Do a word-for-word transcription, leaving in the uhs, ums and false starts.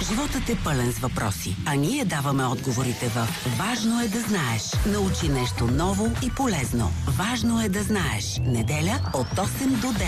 Животът е пълен с въпроси, а ние даваме отговорите в Важно е да знаеш. Научи нещо ново и полезно. Важно е да знаеш. Неделя от осем до девет.